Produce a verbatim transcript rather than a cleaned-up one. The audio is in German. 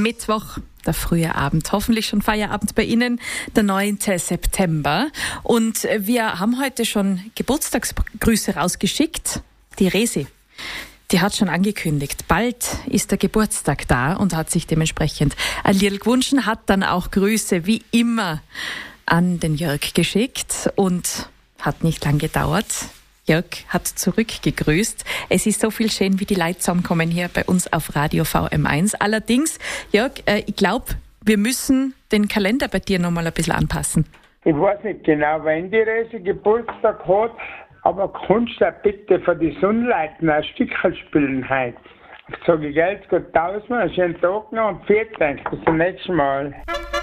Mittwoch, der frühe Abend, hoffentlich schon Feierabend bei Ihnen, der neunte September. Und wir haben heute schon Geburtstagsgrüße rausgeschickt. Die Resi, die hat schon angekündigt, bald ist der Geburtstag da und hat sich dementsprechend ein Liedl gewünscht, hat dann auch Grüße wie immer an den Jörg geschickt und hat nicht lang gedauert. Jörg hat zurückgegrüßt. Es ist so viel schön, wie die Leute zusammenkommen hier bei uns auf Radio V M eins. Allerdings, Jörg, äh, ich glaube, wir müssen den Kalender bei dir nochmal ein bisschen anpassen. Ich weiß nicht genau, wenn die Resi Geburtstag hat, aber kannst du bitte für die Sonnleuten ein Stückchen spielen heute? Ich sage, Geld geht tausendmal, einen schönen Tag noch und vielen Dank. Bis zum nächsten Mal.